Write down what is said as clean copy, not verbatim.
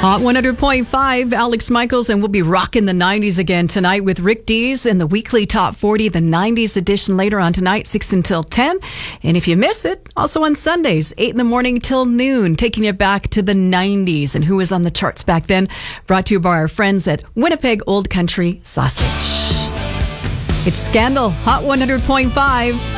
Hot 100.5, Alex Michaels, and we'll be rocking the 90s again tonight with Rick Dees and the weekly Top 40, the 90s edition later on tonight, 6 until 10. And if you miss it, also on Sundays, 8 in the morning till noon, taking you back to the 90s and who was on the charts back then, brought to you by our friends at Winnipeg Old Country Sausage. It's Scandal, Hot 100.5.